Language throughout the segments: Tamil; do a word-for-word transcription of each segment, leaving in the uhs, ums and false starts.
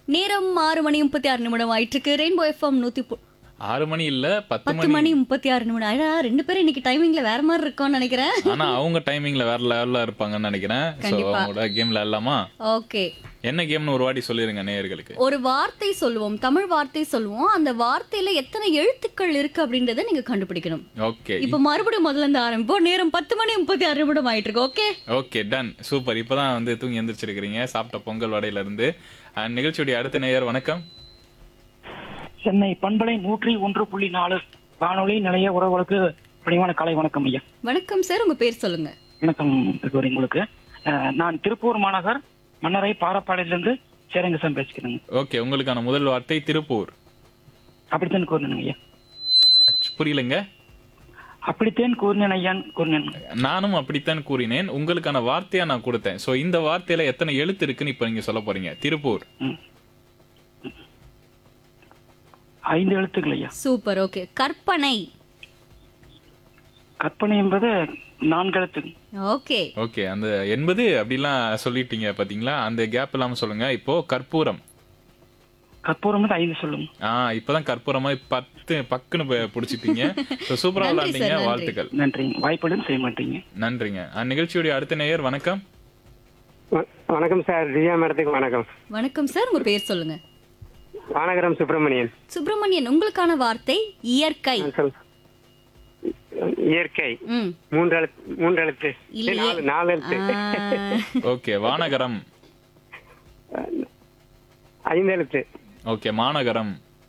நேரம் ஆறு மணி முப்பத்தி ஆறு நிமிடம் ஆயிட்டு இருக்கு. ரெயின்போ எஃப்எம் நூத்தி ஆறு மணி இல்ல பத்து பத்து மணி மணி முப்பத்தி ஆறு நிமிடம். ஆனா ரெண்டு பேரும் இன்னைக்கு டைமிங்ல வேற மாதிரி இருக்கோம்னு நினைக்கிறேன். ஆனா அவங்க டைமிங்ல வேற லெவல்ல இருப்பாங்கன்னு நினைக்கிறேன். சோ கண்டிப்பா. அவங்களோட கேம்ல எல்லாமா ஓகே, என்ன கேம்னு ஒரு வாட்டி சொல்லிருங்க நேயர்களுக்கு. ஒரு வார்த்தை சொல்லுவோம், தமிழ் வார்த்தை சொல்லுவோம். அந்த வார்த்தையில எத்தனை எழுத்துக்கள் இருக்கு அப்படின்றத நீங்க கண்டுபிடிக்கணும். ஓகே இப்ப மறுபடியும் முதல்ல இருந்து ஆரம்பிப்போம். நேரம் பத்து மணி முப்பத்தி ஆறு நிமிடம் ஆயிட்டு இருக்கு. Okay okay done super. இப்பதான் வந்து தூங்கி எந்திரிச்சிருக்கிறீங்க சாப்பிட்ட பொங்கல் வடையில இருந்து. அஹ், நிகழ்ச்சியுடைய அடுத்த நேயர் வணக்கம். சென்னை பண்பலை நூற்றி ஒன்று புள்ளி நாலு வானொலி நிலைய உறவுகளுக்கு பணிவான காலை வணக்கம் ஐயா. வணக்கம் சார், உங்க பேர் சொல்லுங்க. வணக்கம் இருக்கவர் உங்களுக்கு. அஹ், நான் திருப்பூர் மாநகர் மன்னரை பாரப்பாளையிலிருந்து சேரங்கசாமி பேசிக்கிறேங்க. ஓகே உங்களுக்கான முதல் வார்த்தை திருப்பூர். அப்படித்தான் கூறினேன் ஐயா. அச்சு, புரியலங்க. அப்படித்தான் கூறினேன் ஐயான் கூறினேன். நானும் அப்படித்தான் கூறினேன். உங்களுக்கான வார்த்தையா நான் கொடுத்தேன். சோ இந்த வார்த்தையில எத்தனை எழுத்து இருக்குன்னு இப்ப நீங்க சொல்ல போறீங்க. திருப்பூர். ம். ஐந்து எழுத்துக்கள் ஐயா. சூப்பர். ஓகே, கற்பனை. கற்பனை என்பது நான்கு எழுத்து. ஓகே ஓகே அந்த எண்பது அப்படிலாம் சொல்லிட்டீங்க பாத்தீங்களா. அந்த கேப் இல்லாம சொல்லுங்க. இப்போ கற்பூரம். கற்பூரம் வந்து ஐந்து சொல்லுங்க. ஆஹ் இப்பதான் கற்பூரமா பத்து பக்குன்னு ப- புடிச்சிட்டீங்க. So, சூப்பரா நன்றி விளையாண்டீங்க. சார், நன்றி. வாழ்த்துக்கள். நன்றிங்க. வாய்ப்புடன் செய்ய மாட்டீங்க. நன்றிங்க. அஹ், நிகழ்ச்சியுடைய அடுத்த நேயர் வணக்கம். வ- வணக்கம் சார், திவ்யா மேடத்துக்கு வணக்கம். வணக்கம் சார், உங்க பேர் சொல்லுங்க. வானகரம் சுப்பிரமணியன். சுப்பிரமணியன், உங்களுக்கான வார்த்தை இயற்கை. ஆ, சொல். இயற்கை. ம் மூன்று எழுத்து மூன்று எழுத்து இல்லையே. நாலு நாலு எழுத்து. ஆ, ஓகே வானகரம். ஐந்து எழுத்து. ஓகே மாநகரம்.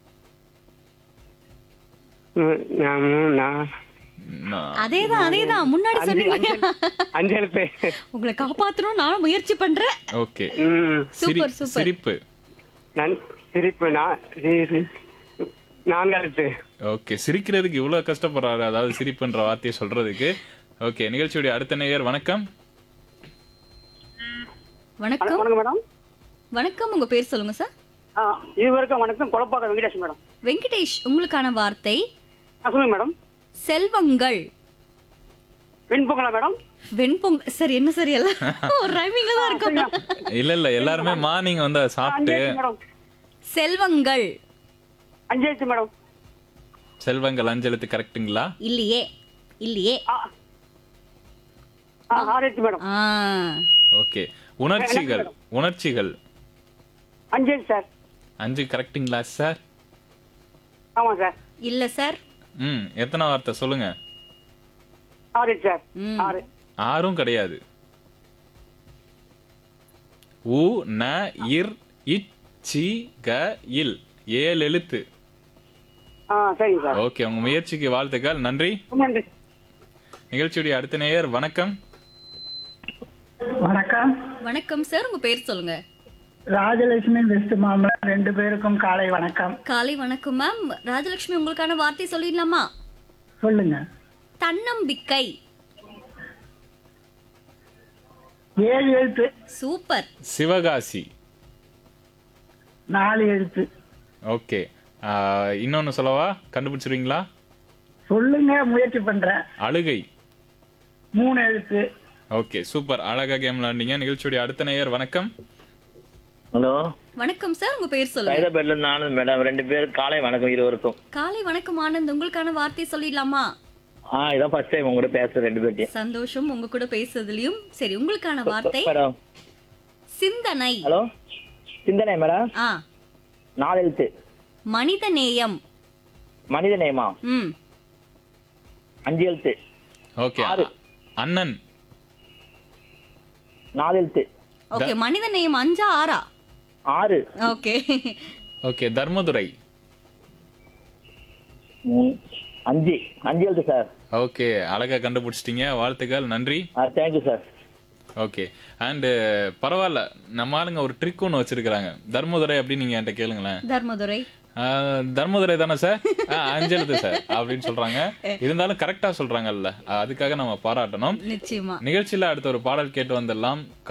ம், நான் மூ- நான் நா- அதேதான் அதேதான் முன்னாடி அஞ்சு சொன்னீங்க. அஞ்சு- அஞ்சு எழுத்து. உங்களை காப்பாத்தணும் நானும் முயற்சி பண்றேன். ஓகே ம், சிரி- சூப்பர், சூப்பர். சிரிப்பு. நன் சிரிப்பு. நான் சி- நான்கு எழுத்து. ஓகே சிரிக்கிறதுக்கு இவ்வளவு கஷ்டப்படுறாரு, அதாவது சிரிப்புன்ற வார்த்தையை சொல்றதுக்கு. ஓகே நிகழ்ச்சியுடைய அடுத்த நேயர் வணக்கம். வணக்கம். வணக்கம் மேடம். வணக்கம், உங்க பேர் சொல்லுங்க சார். ஆ, இருவருக்கும் வணக்கம். கொலப்பாக்கம் வெங்கடேஷ் மேடம். வெங்கடேஷ், உங்களுக்கான வார்த்தை ஆ, சொல்லுங்க மேடம். செல்வங்கள். வெண்பொங்கலா மேடம்? வெண்பொங் சார், என்ன சார் எல்லாம் ஒரு ரைமிங்ல தான் இருக்கும். இல்ல இல்ல எல்லாருமே மார்னிங் வந்து அதை அஞ்சு சாப்பிட்டு எழுத்து மேடம். செல்வங்கள். அஞ்சு எழுத்து மேடம். செல்வங்கள் அஞ்செழுத்து கரெக்ட்டுங்களா? இல்லையே இல்லையே. ஆ, ஆ, ஆறு எழுத்து மேடம். ஆ, ஓகே உணர்ச்சிகள். உணர்ச்சிகள் அஞ்சு எழுத்து சார். அஞ்சு கரெக்ட்டுங்களா சார்? ஆமா சார். இல்ல சார். ம் எத்தனை வார்த்தை சொல்லுங்க. ஆறு எழுத்து சார். ம். ஆறு. ஆறும் கிடையாது. உ ந இர் இச் சி க இல் ஏழு எழுத்து. ஆ, சரிங்க சார். ஓகே உங்க முயற்சிக்கு வாழ்த்துக்கள். நன்றி. ரொம்ப நன்றி. நிகழ்ச்சியுடைய அடுத்த நேயர் வணக்கம். வணக்கம். வணக்கம் சார், உங்க பேர் சொல்லுங்க. ராஜலட்சுமி வெஸ்ட் மாம்பலம், ரெண்டு பேருக்கும் காலை வணக்கம். காலை வணக்கம் மேம். ராஜலட்சுமி, உங்களுக்கான வார்த்தை சொல்லிடலாமா? சொல்லுங்க. தன்னம்பிக்கை. ஏழு எழுத்து. சூப்பர். சிவகாசி. நாலு எழுத்து. ஓகே இன்னொன்னு சொல்லவா? கண்டுபிடிச்சிருவீங்களா? சொல்லுங்க, முயற்சி பண்றேன். அழுகை. மூணு எழுத்து. ஓகே சூப்பர், அழகா கேம் விளையாண்டீங்க. நிகழ்ச்சியுடைய அடுத்த நேயர் வணக்கம். ஹலோ, வணக்கம் சார், உங்க பேர் சொல்லுங்க. ஹைதராபாத்ல இருந்து ஆனந்த் மேடம். ரெண்டு பேரும் காலை வணக்கம் இருவருக்கும். காலை வணக்கம் ஆனந்த், உங்களுக்கான வார்த்தை சொல்லிடலாமா? ஆ இதான் ஃபர்ஸ்ட் டைம் உங்க கூட பேசுறேன் ரெண்டு பேர்ட்டையும். சந்தோஷம் உங்க கூட பேசுறதுலயும். சரி, உங்களுக்கான வார்த்தை மேடம். சிந்தனை. ஹலோ, சிந்தனை மேடம். ஆ, நாலு எழுத்து. மனித நேயம். மனித நேயமா? ம் அஞ்சு எழுத்து. ஓகே ஆறு. அண்ணன். நாலு எழுத்து. ஓகே, மனித நேயம் அஞ்சா ஆறா? ஆறு. Okay okay Dharmadurai. மூணு. அஞ்சு. அஞ்சு எழுத்து சார். ஓகே அழகா கண்டுபிடிச்சிட்டீங்க. வாழ்த்துக்கள். நன்றி. ஆ, தேங்க்யூ சார். ஓகே அண்டு பரவாயில்ல, நம்ம ஆளுங்க ஒரு ட்ரிக் ஒன்று வச்சிருக்கிறாங்க. தர்மதுரை அப்படின்னு நீங்க என்கிட்ட கேளுங்களேன். தர்மதுரை. ஆஹ், தர்மதுரை தானே சார்? ஆஹ், அஞ்செழுத்து சார் அப்படின்னு சொல்றாங்க. இருந்தாலும் கரெக்டா சொல்றாங்கல்ல, அதுக்காக நம்ம பாராட்டணும். நிச்சயமா. நிகழ்ச்சியில அடுத்த ஒரு பாடல் கேட்டு வந்துடலாம்.